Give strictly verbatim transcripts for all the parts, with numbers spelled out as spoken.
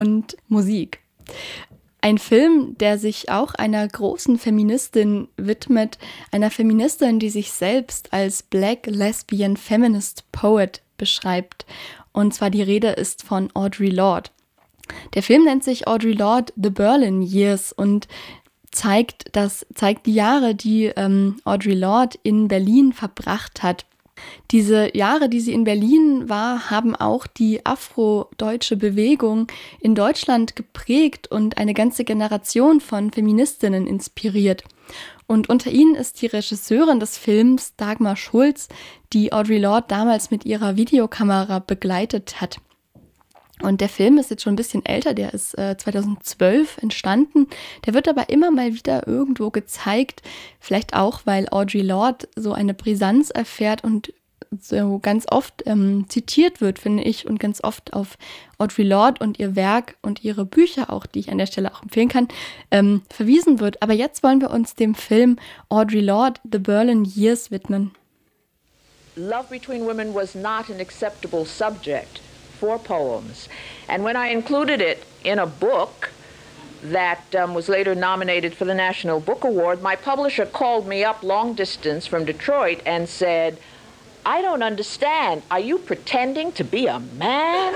und Musik. Ein Film, der sich auch einer großen Feministin widmet, einer Feministin, die sich selbst als Black Lesbian Feminist Poet beschreibt. Und zwar die Rede ist von Audre Lorde. Der Film nennt sich Audre Lorde The Berlin Years und zeigt, das, zeigt die Jahre, die ähm, Audre Lorde in Berlin verbracht hat. Diese Jahre, die sie in Berlin war, haben auch die afrodeutsche Bewegung in Deutschland geprägt und eine ganze Generation von Feministinnen inspiriert. Und unter ihnen ist die Regisseurin des Films Dagmar Schulz, die Audre Lorde damals mit ihrer Videokamera begleitet hat. Und der Film ist jetzt schon ein bisschen älter, der ist äh, zweitausendzwölf entstanden. Der wird aber immer mal wieder irgendwo gezeigt, vielleicht auch, weil Audre Lorde so eine Brisanz erfährt und so ganz oft ähm, zitiert wird, finde ich, und ganz oft auf Audre Lorde und ihr Werk und ihre Bücher auch, die ich an der Stelle auch empfehlen kann, ähm, verwiesen wird. Aber jetzt wollen wir uns dem Film Audre Lorde The Berlin Years widmen. Love between women was not an acceptable subject for poems. And when I included it in a book that um, was later nominated for the National Book Award, my publisher called me up long distance from Detroit and said, I don't understand. Are you pretending to be a man?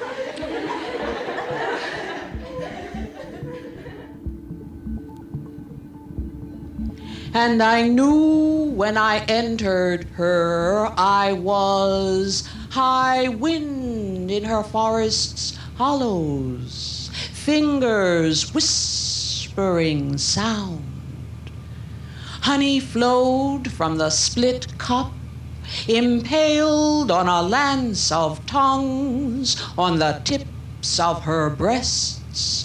And I knew when I entered her, I was high wind in her forest's hollows, fingers whispering sound. Honey flowed from the split cup, impaled on a lance of tongues, on the tips of her breasts,